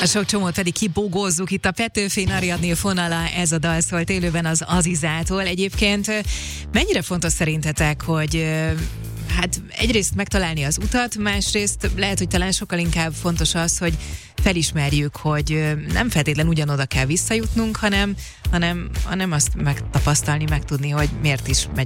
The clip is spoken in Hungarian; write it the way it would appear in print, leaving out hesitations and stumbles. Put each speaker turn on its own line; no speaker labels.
A sok csomót pedig kibogózzuk itt a Petőfi Ariadné Fonala, ez a dal szólt élőben az Azizától. Egyébként mennyire fontos szerintetek, hogy hát egyrészt megtalálni az utat, másrészt lehet, hogy talán sokkal inkább fontos az, hogy felismerjük, hogy nem feltétlen ugyanoda kell visszajutnunk, hanem azt megtapasztalni, megtudni, hogy miért is megy